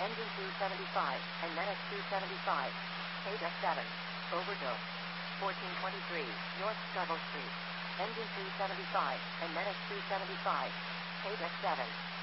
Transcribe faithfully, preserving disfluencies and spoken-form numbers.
Engine two seventy-five, and Menace two seventy-five. Page seven. Overdose. fourteen twenty-three, North Scuttle Street. Engine two seventy-five, and Menace two seventy-five. Page seven.